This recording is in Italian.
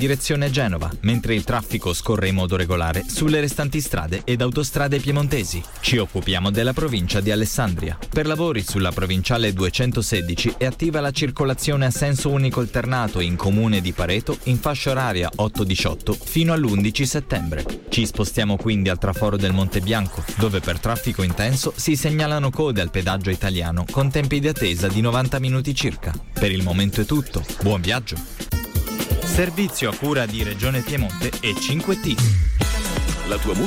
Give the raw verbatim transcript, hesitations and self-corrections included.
direzione Genova, mentre il traffico scorre in modo regolare sulle restanti strade ed autostrade piemontesi. Ci occupiamo della provincia di Alessandria. Per lavori sulla provinciale duecentosedici è attiva la circolazione a senso unico alternato in comune di Pareto in fascia oraria otto diciotto fino all'undici settembre. Ci spostiamo quindi al traforo del Monte Bianco, dove per traffico intenso si segnalano code al pedaggio italiano con tempi di attesa di novanta minuti circa. Per il momento è tutto. Buon viaggio! Servizio a cura di Regione Piemonte e cinque T. La tua